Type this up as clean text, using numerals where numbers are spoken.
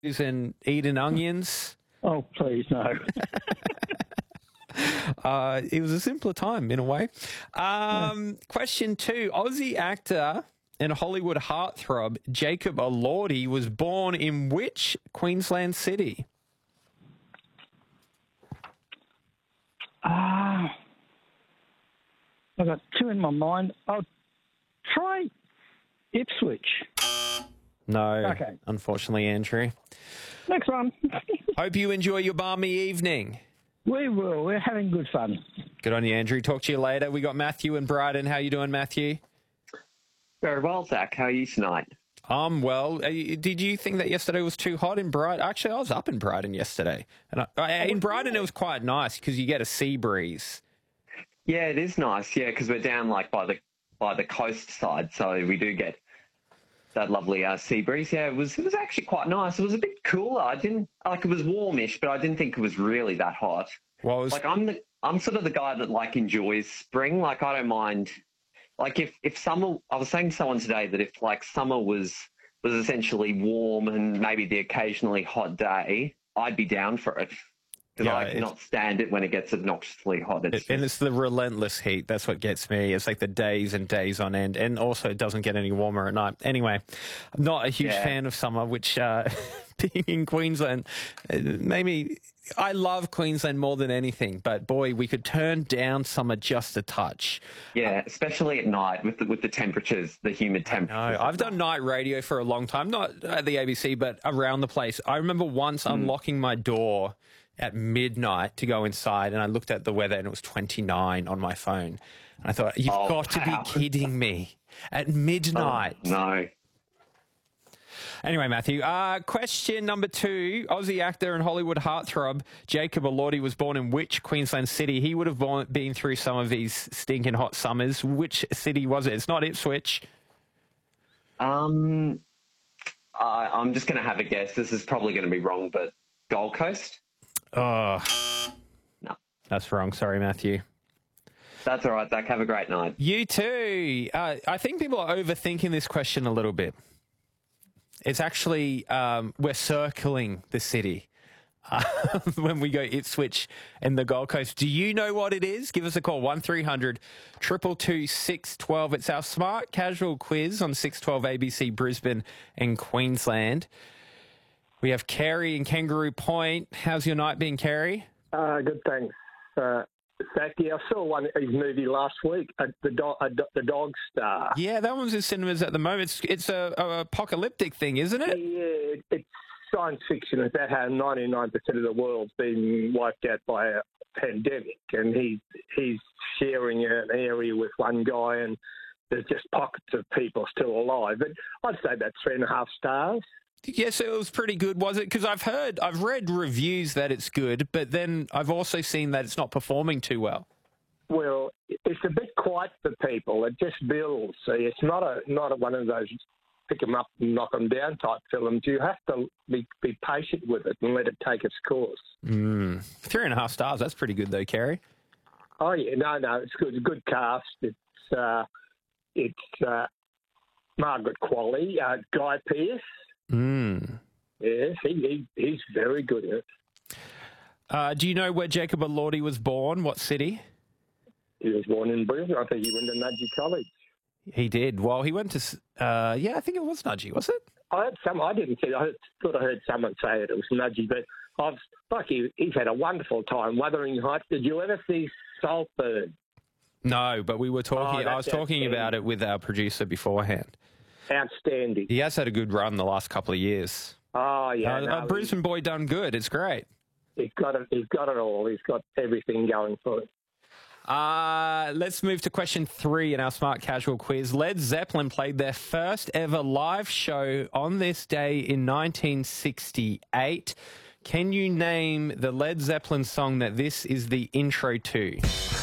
and eating onions. Oh, please, no. It was a simpler time in a way. Question 2. Aussie actor and Hollywood heartthrob Jacob Elordi was born in which Queensland city? I've got two in my mind. I'll try Ipswich. No, Okay. Unfortunately, Andrew. Next one. Hope you enjoy your balmy evening. We will. We're having good fun. Good on you, Andrew. Talk to you later. We got Matthew and Brighton. How you doing, Matthew? Very well, Zach. How are you tonight? I'm well. Did you think that yesterday was too hot in Brighton? Actually, I was up in Brighton yesterday. And in Brighton, it was quite nice because you get a sea breeze. Yeah, it is nice. Yeah, because we're down like by the coast side, so we do get that lovely sea breeze. Yeah, it was actually quite nice. It was a bit cooler. It was warmish, but I didn't think it was really that hot. Well, I'm sort of the guy that like enjoys spring. Like I don't mind. Like if summer, I was saying to someone today that if like summer was essentially warm and maybe the occasionally hot day, I'd be down for it. Because I cannot stand it when it gets obnoxiously hot. And it's the relentless heat. That's what gets me. It's like the days and days on end. And also it doesn't get any warmer at night. Anyway, I'm not a huge fan of summer, which being in Queensland, maybe I love Queensland more than anything. But boy, we could turn down summer just a touch. Yeah, especially at night with the temperatures, the humid temperatures. No, I've done night radio for a long time, not at the ABC, but around the place. I remember once unlocking my door at midnight to go inside, and I looked at the weather and it was 29 on my phone. And I thought, you've got to be kidding me. At midnight. Oh, no. Anyway, Matthew, question number 2. Aussie actor and Hollywood heartthrob Jacob Elordi was born in which Queensland city? He would have been through some of these stinking hot summers. Which city was it? It's not Ipswich. I'm just going to have a guess. This is probably going to be wrong, but Gold Coast? Oh, no. That's wrong. Sorry, Matthew. That's all right, Zach. Have a great night. You too. I think people are overthinking this question a little bit. It's actually, we're circling the city when we go Ipswich and the Gold Coast. Do you know what it is? Give us a call, 1300 222 612. It's our smart casual quiz on 612 ABC Brisbane and Queensland. We have Kerry in Kangaroo Point. How's your night been, Kerry? Good, thanks. Zachy, I saw his movie last week, The Dog Star. Yeah, that one's in cinemas at the moment. It's a apocalyptic thing, isn't it? Yeah, it's science fiction. It's about how 99% of the world's been wiped out by a pandemic, and he's sharing an area with one guy, and there's just pockets of people still alive. But I'd say that's 3.5 stars. Yes, it was pretty good, was it? Because I've read reviews that it's good, but then I've also seen that it's not performing too well. Well, it's a bit quiet for people. It just builds. See, it's not one of those pick them up and knock them down type films. You have to be patient with it and let it take its course. 3.5 stars. That's pretty good, though, Kerry. Oh yeah, no, it's good. It's a good cast. It's Margaret Qualley, Guy Pearce. Yes, he's very good at it. Do you know where Jacob Elordi was born? What city? He was born in Brisbane. I think he went to Nudgee College. He did. Well, he went to, I think it was Nudgee, was it? I didn't see. I thought I heard someone say it was Nudgee, but he's had a wonderful time. Wuthering Heights. Did you ever see Saltburn? No, but we were talking. I was talking about it with our producer beforehand. Outstanding. He has had a good run the last couple of years. Oh yeah, Brisbane boy done good. It's great. He's got it. He's got it all. He's got everything going for it. Let's move to question 3 in our Smart Casual quiz. Led Zeppelin played their first ever live show on this day in 1968. Can you name the Led Zeppelin song that this is the intro to?